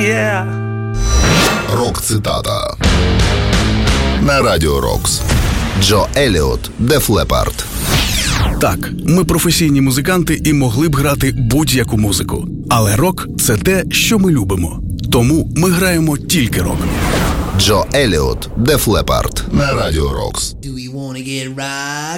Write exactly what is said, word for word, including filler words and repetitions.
Yeah. Рок-цитата на Радіо Рокс. Джо Еліот, Def Leppard. Так, ми професійні музиканти і могли б грати будь-яку музику. Але рок – це те, що ми любимо. Тому ми граємо тільки рок. Джо Еліот, Def Leppard на Радіо Рокс.